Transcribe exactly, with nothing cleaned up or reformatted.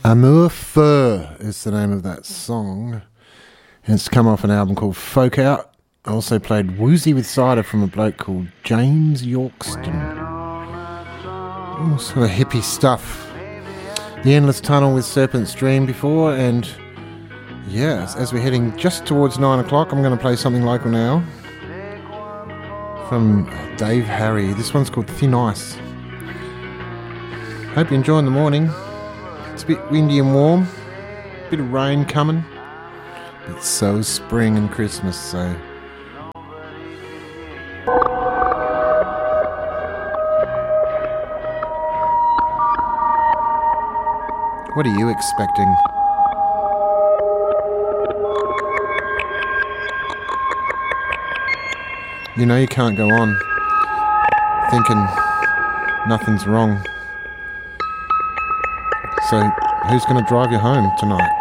Amour Feu is the name of that song. It's come off an album called Folk Out. I also played Woozy with Cider from a bloke called James Yorkston. All sort of hippie stuff. The Endless Tunnel with Serpent's Dream before, and yes, as we're heading just towards nine o'clock, I'm going to play something local now from Dave Harry. This one's called Thin Ice. Hope you're enjoying the morning. It's a bit windy and warm, bit of rain coming. It's so spring and Christmas, so... What are you expecting? You know you can't go on thinking nothing's wrong. So who's going to drive you home tonight?